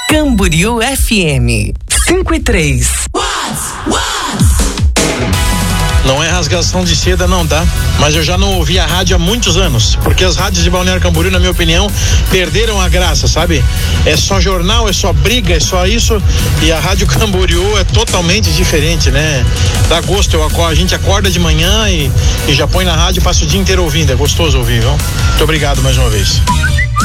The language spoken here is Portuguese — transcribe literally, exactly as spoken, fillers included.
Camboriú F M cinco e três. Não é rasgação de seda não, tá? Mas eu já não ouvi a rádio há muitos anos, porque as rádios de Balneário Camboriú, na minha opinião, perderam a graça, sabe? É só jornal, é só briga, é só isso, e a Rádio Camboriú é totalmente diferente, né? Dá gosto, eu acordo, a gente acorda de manhã e, e já põe na rádio e passa o dia inteiro ouvindo, é gostoso ouvir, viu? Muito obrigado mais uma vez.